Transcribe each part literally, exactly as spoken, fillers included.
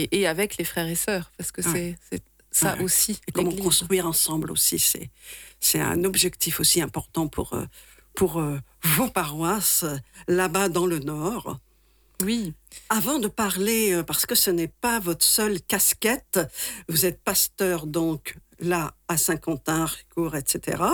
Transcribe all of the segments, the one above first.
et, et avec les frères et sœurs, parce que Ouais. c'est, c'est ça Ouais. aussi. Et comment l'Église. construire ensemble aussi, c'est, c'est un objectif aussi important pour, euh, pour euh, vos paroisses euh, là-bas dans le Nord. Oui. Avant de parler, euh, parce que ce n'est pas votre seule casquette, vous êtes pasteur donc là à Saint-Quentin, Ricourt, et cetera.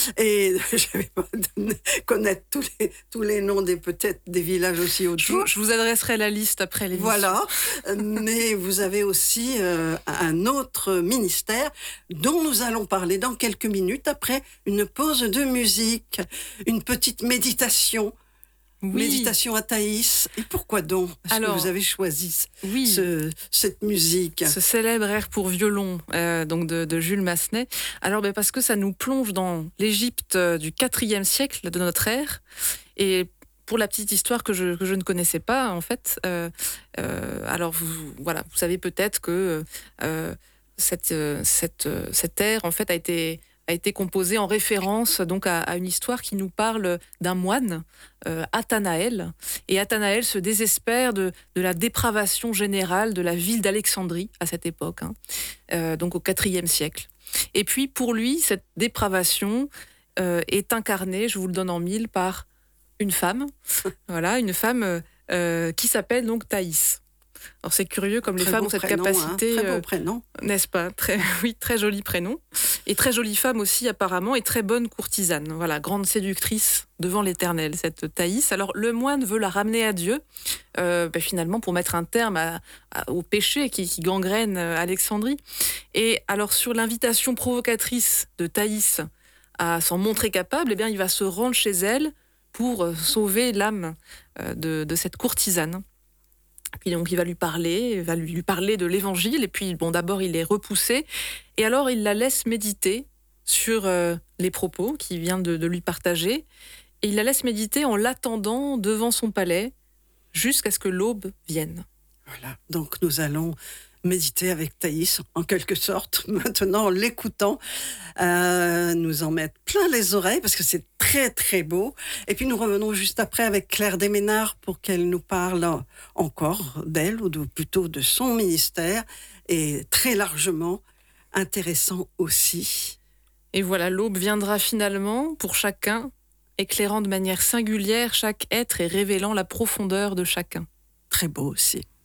Et je ne vais pas donner- connaître tous les, tous les noms des peut-être des villages aussi Je autour. vous, je vous adresserai la liste après l'émission. Voilà, mais vous avez aussi euh, un autre ministère dont nous allons parler dans quelques minutes après une pause de musique, une petite méditation, Oui. méditation à Thaïs. Et pourquoi donc est-ce Alors, que vous avez choisi oui. ce, cette musique? Ce célèbre air pour violon euh, donc de, de Jules Massenet. Alors ben, parce que ça nous plonge dans l'Égypte euh, du quatrième siècle de notre ère. Et pour la petite histoire que je, que je ne connaissais pas, en fait, euh, euh, alors vous, voilà, vous savez peut-être que euh, cette, euh, cette, euh, cette ère en fait, a été, a été composée en référence donc, à, à une histoire qui nous parle d'un moine, euh, Athanaël. Et Athanaël se désespère de, de la dépravation générale de la ville d'Alexandrie à cette époque, hein, euh, donc au quatrième siècle. Et puis pour lui, cette dépravation euh, est incarnée, je vous le donne en mille, par une femme, voilà, une femme euh, qui s'appelle donc Thaïs. Alors c'est curieux comme les Très femmes beau ont cette prénom, capacité, hein, très beau euh, prénom. n'est-ce pas? Très, oui, très joli prénom et très jolie femme aussi apparemment et très bonne courtisane. Voilà, grande séductrice devant l'Éternel cette Thaïs. Alors le moine veut la ramener à Dieu, euh, ben, finalement pour mettre un terme à, à, au péché qui, qui gangrène Alexandrie. Et alors sur l'invitation provocatrice de Thaïs à s'en montrer capable, eh bien il va se rendre chez elle pour sauver l'âme de, de cette courtisane. Puis donc il va lui parler, il va lui, lui parler de l'évangile, et puis bon d'abord il est repoussé, et alors il la laisse méditer sur euh, les propos qu'il vient de, de lui partager, et il la laisse méditer en l'attendant devant son palais, jusqu'à ce que l'aube vienne. Voilà, donc nous allons méditer avec Thaïs, en quelque sorte, maintenant en l'écoutant, euh, nous en mettre plein les oreilles, parce que c'est très très beau. Et puis nous revenons juste après avec Claire Desménard pour qu'elle nous parle encore d'elle, ou de, plutôt de son ministère, et très largement intéressant aussi. Et voilà, l'aube viendra finalement pour chacun, éclairant de manière singulière chaque être et révélant la profondeur de chacun. Très beau aussi.